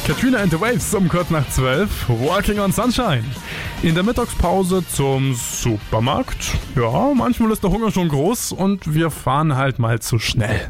Katrina and the Waves um kurz nach 12, Walking on Sunshine. In der Mittagspause zum Supermarkt. Ja, manchmal ist der Hunger schon groß und wir fahren halt mal zu schnell.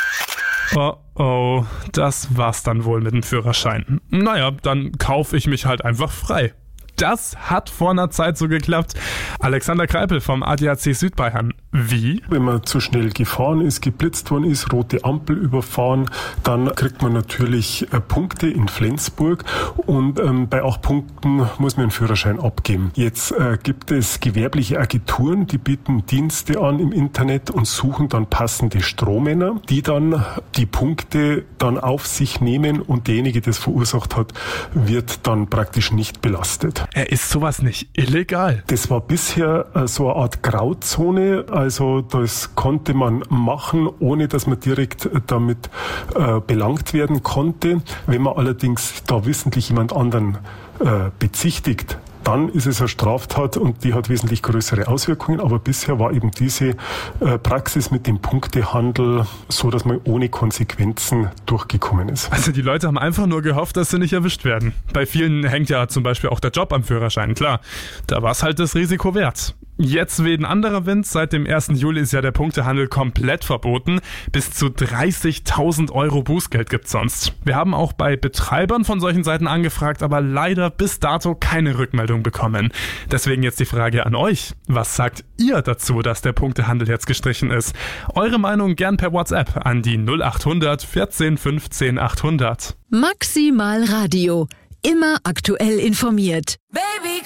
Oh, das war's dann wohl mit dem Führerschein. Naja, dann kaufe ich mich halt einfach frei. Das hat vor einer Zeit so geklappt. Alexander Kreipel vom ADAC Südbayern. Wie? Wenn man zu schnell gefahren ist, geblitzt worden ist, rote Ampel überfahren, dann kriegt man natürlich Punkte in Flensburg und bei 8 Punkten muss man einen Führerschein abgeben. Jetzt gibt es gewerbliche Agenturen, die bieten Dienste an im Internet und suchen dann passende Strohmänner, die dann die Punkte dann auf sich nehmen und derjenige, der es verursacht hat, wird dann praktisch nicht belastet. Ist sowas nicht illegal? Das war bisher so eine Art Grauzone, also das konnte man machen, ohne dass man direkt damit belangt werden konnte. Wenn man allerdings da wissentlich jemand anderen bezichtigt, dann ist es eine Straftat und die hat wesentlich größere Auswirkungen. Aber bisher war eben diese Praxis mit dem Punktehandel so, dass man ohne Konsequenzen durchgekommen ist. Also die Leute haben einfach nur gehofft, dass sie nicht erwischt werden. Bei vielen hängt ja zum Beispiel auch der Job am Führerschein, klar. Da war es halt das Risiko wert. Jetzt weht ein anderer Wind. Seit dem 1. Juli ist ja der Punktehandel komplett verboten. Bis zu 30.000 Euro Bußgeld gibt's sonst. Wir haben auch bei Betreibern von solchen Seiten angefragt, aber leider bis dato keine Rückmeldung bekommen. Deswegen jetzt die Frage an euch. Was sagt ihr dazu, dass der Punktehandel jetzt gestrichen ist? Eure Meinung gern per WhatsApp an die 0800 14 15 800. Maximal Radio. Immer aktuell informiert. Baby.